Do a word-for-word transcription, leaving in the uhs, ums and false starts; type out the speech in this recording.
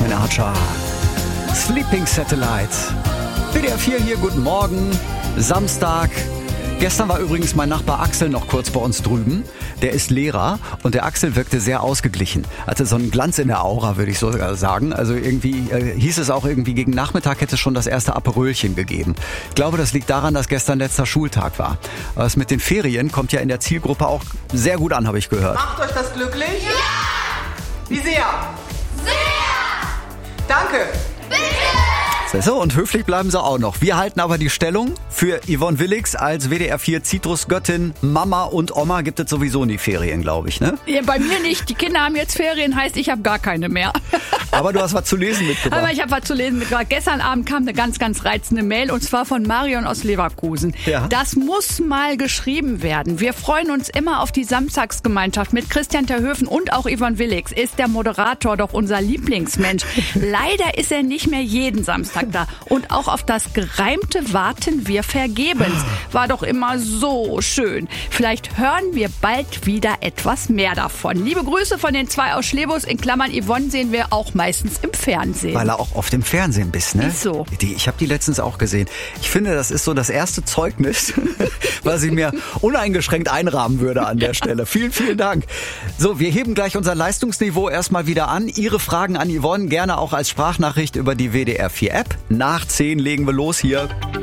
Yasmin Archer. Sleeping Satellite. W D R vier hier, guten Morgen. Samstag. Gestern war übrigens mein Nachbar Axel noch kurz bei uns drüben. Der ist Lehrer und der Axel wirkte sehr ausgeglichen. Hatte so einen Glanz in der Aura, würde ich sogar sagen. Also irgendwie äh, hieß es auch irgendwie, gegen Nachmittag hätte es schon das erste Aperölchen gegeben. Ich glaube, das liegt daran, dass gestern letzter Schultag war. Aber das mit den Ferien kommt ja in der Zielgruppe auch sehr gut an, habe ich gehört. Macht euch das glücklich? Ja! Wie sehr? Sehr! Danke. Bitte! So, und höflich bleiben sie auch noch. Wir halten aber die Stellung. Für Yvonne Willigs als W D R vier Zitrusgöttin, Mama und Oma gibt es sowieso nie Ferien, glaube ich, ne? Ja, bei mir nicht. Die Kinder haben jetzt Ferien, heißt, ich habe gar keine mehr. Aber du hast was zu lesen mitgebracht. Aber ich habe was zu lesen mitgebracht. Gestern Abend kam eine ganz, ganz reizende Mail und zwar von Marion aus Leverkusen. Ja. Das muss mal geschrieben werden. Wir freuen uns immer auf die Samstagsgemeinschaft mit Christian Terhöfen und auch Yvonne Willigs. Ist der Moderator doch unser Lieblingsmensch. Leider ist er nicht mehr jeden Samstag da. Und auch auf das Gereimte warten wir vergebens. War doch immer so schön. Vielleicht hören wir bald wieder etwas mehr davon. Liebe Grüße von den zwei aus Schlebus. In Klammern Yvonne sehen wir auch meistens im Fernsehen. Weil er auch oft im Fernsehen bist, ne? Ist so. Die, ich habe die letztens auch gesehen. Ich finde, das ist so das erste Zeugnis, was ich mir uneingeschränkt einrahmen würde an der Stelle. Vielen, vielen Dank. So, wir heben gleich unser Leistungsniveau erstmal wieder an. Ihre Fragen an Yvonne gerne auch als Sprachnachricht über die W D R vier App. Nach zehn legen wir los hier.